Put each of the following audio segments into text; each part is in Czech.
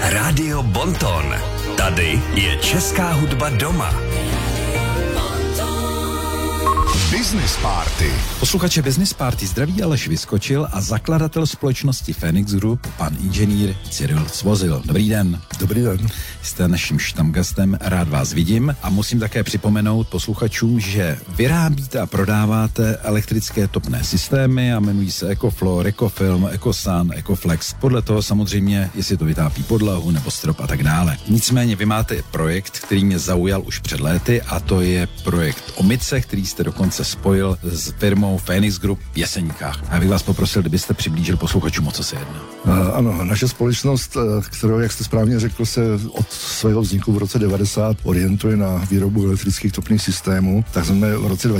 Rádio Bonton. Tady je česká hudba doma. Business Party. Posluchače Business Party zdraví Aleš Vyskočil a zakladatel společnosti Phoenix Group, pan inženýr Cyril Svozil. Dobrý den. Dobrý den. Jste naším štamgastem, rád vás vidím a musím také připomenout posluchačům, že vyrábíte a prodáváte elektrické topné systémy a jmenují se EcoFlow, EcoFilm, EcoSun, EcoFlex. Podle toho samozřejmě, jestli to vytápí podlahu nebo strop a tak dále. Nicméně vy máte projekt, který mě zaujal už před léty, a to je projekt Omice, který jste dokonce spojil s firmou Phoenix Group v Jeseníkách. Já bych vás poprosil, kdybyste přiblížil posluchačům, o co se jedná. Ano, naše společnost, kterou, jak jste správně řekl, se od svého vzniku v roce 90 orientuje na výrobu elektrických topných systémů, tak jsme v roce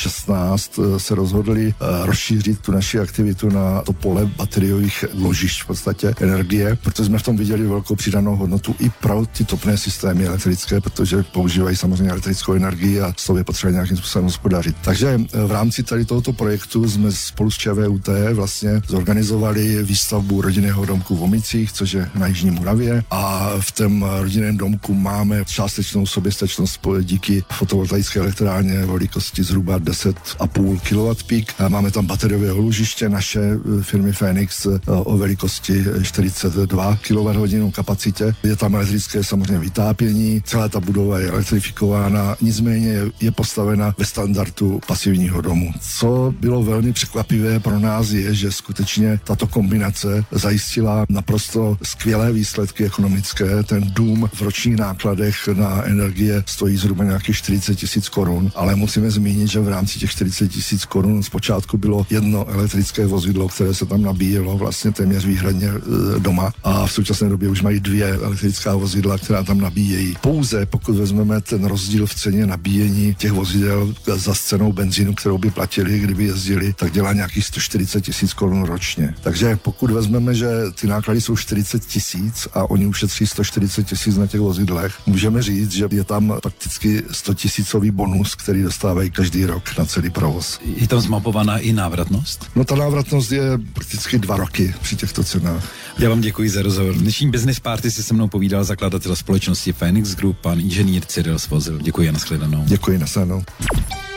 2016 se rozhodli rozšířit tu naši aktivitu na to pole bateriových ložišť v podstatě energie, protože jsme v tom viděli velkou přidanou hodnotu i pro ty topné systémy elektrické, protože používají samozřejmě elektrickou energii a s tou je potřeba nějakým způsobem hospodařit. Takže v rámci tady tohoto projektu jsme spolu s ČVUT vlastně zorganizovali výstavbu rodinného domku v Omicích, což je na jižní Moravě, a v tom rodinném domku máme částečnou soběstačnost díky fotovoltaické elektrárně velikosti zhruba 10,5 kWp. Máme tam bateriové úložiště naše firmy Phoenix o velikosti 42 kWh kapacitě. Je tam elektrické samozřejmě vytápění, celá ta budova je elektrifikována, nicméně je postavena ve standardu pasivního domu. Co bylo velmi překvapivé pro nás je, že skutečně tato kombinace zajistila naprosto skvělé výsledky ekonomické. Ten dům v ročních nákladech na energie stojí zhruba nějakých 40 000 korun, ale musíme zmínit, že v rámci těch 40 000 korun zpočátku bylo jedno elektrické vozidlo, které se tam nabíjelo vlastně téměř výhradně doma, a v současné době už mají 2 elektrická vozidla, která tam nabíjejí. Pouze pokud vezmeme ten rozdíl v ceně nabíjení těch vozidel za cenou benzínu, kterou by platili, kdyby jezdili, tak dělá nějakých 140 000 korun ročně. Takže pokud vezmeme, že ty náklady jsou 40 000 a oni ušetří 140 000 na těch vozidlech, můžeme říct, že je tam prakticky 100 000 bonus, který dostávají každý rok na celý provoz. Je tam zmapovaná i návratnost? No, ta návratnost je prakticky 2 roky při těchto cenách. Já vám děkuji za rozhovor. V dnešní Business Party si se mnou povídal zakladatel společnosti Phoenix Group, pan inženýr Cyril Svozil. Děkuji a nashledanou. Děkuji, nashledanou.